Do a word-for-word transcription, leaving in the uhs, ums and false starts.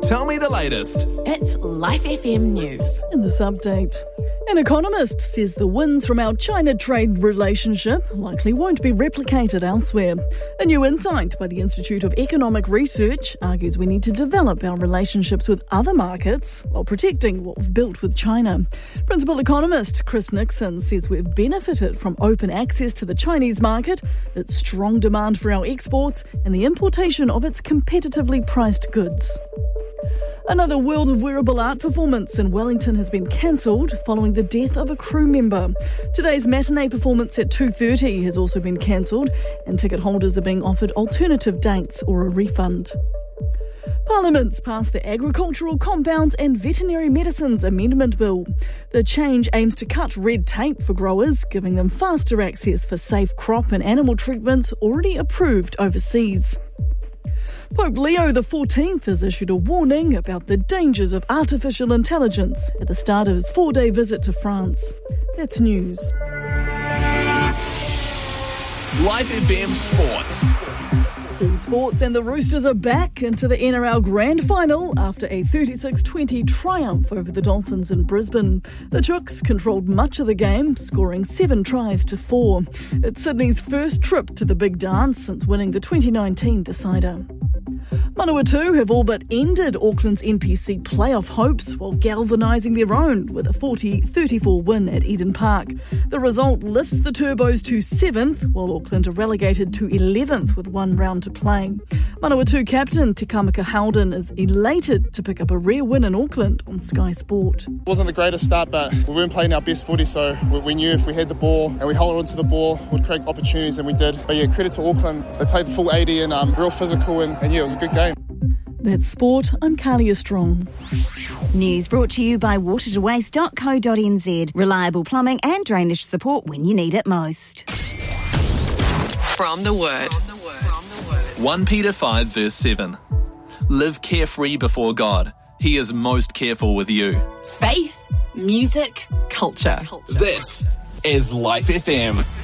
Tell me the latest. It's Life F M News. In this update, an economist says the wins from our China trade relationship likely won't be replicated elsewhere. A new insight by the Institute of Economic Research argues we need to develop our relationships with other markets while protecting what we've built with China. Principal economist Chris Nixon says we've benefited from open access to the Chinese market, its strong demand for our exports, and the importation of its competitively priced goods. Another World of Wearable Art performance in Wellington has been cancelled following the death of a crew member. Today's matinee performance at two thirty has also been cancelled, and ticket holders are being offered alternative dates or a refund. Parliament's passed the Agricultural Compounds and Veterinary Medicines Amendment Bill. The change aims to cut red tape for growers, giving them faster access for safe crop and animal treatments already approved overseas. Pope Leo the fourteenth has issued a warning about the dangers of artificial intelligence at the start of his four-day visit to France. That's news. Life F M Sports. All sports, and the Roosters are back into the N R L Grand Final after a thirty-six twenty triumph over the Dolphins in Brisbane. The Chooks controlled much of the game, scoring seven tries to four. It's Sydney's first trip to the big dance since winning the twenty nineteen decider. Manawatu have all but ended Auckland's N P C playoff hopes while galvanising their own with a forty thirty-four win at Eden Park. The result lifts the Turbos to seventh, while Auckland are relegated to eleventh with one round to play. Manawatu captain Te Kamaka Howden is elated to pick up a rare win in Auckland on Sky Sport. It wasn't the greatest start, but we weren't playing our best footy, so we knew if we had the ball and we held on to the ball, we'd create opportunities, and we did. But yeah, credit to Auckland. They played the full eighty and um, real physical, and, and yeah, it was a good game. That's sport. I'm Kalia Strong. News brought to you by water to waste dot co dot n z. Reliable plumbing and drainage support when you need it most. From the Word. First Peter five verse seven. Live carefree before God. He is most careful with you. Faith, music, culture. This is Life F M.